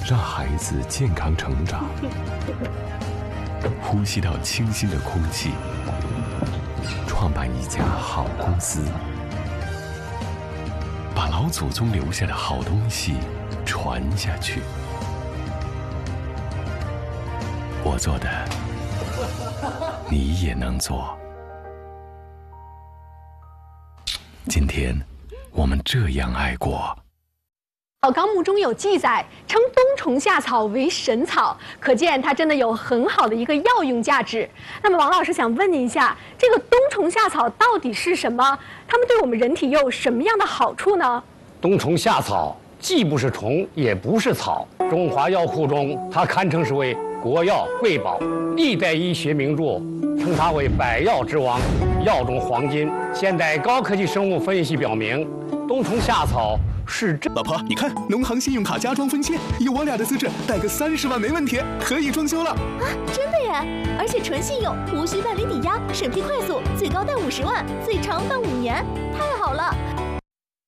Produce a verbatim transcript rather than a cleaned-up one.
让孩子健康成长，呼吸到清新的空气，创办一家好公司，把老祖宗留下的好东西传下去。我做的，你也能做。今天，我们这样爱过。 《老纲目》中有记载，称冬虫夏草为神草，可见它真的有很好的一个药用价值。那么，王老师想问您一下，这个冬虫夏草到底是什么？它们对我们人体又有什么样的好处呢？ 冬虫夏草既不是虫，也不是草，中华药库中，它堪称是为国药瑰宝，历代医学名著称它为百药之王，药中黄金。现代高科技生物分析表明，冬虫夏草是真。 老婆，你看，农行信用卡加装分期，有我俩的资质，贷个三十万没问题，可以装修了。 啊，真的耶！而且纯信用，无需办理抵押，审批快速，最高贷五十万，最长办五年，太好了！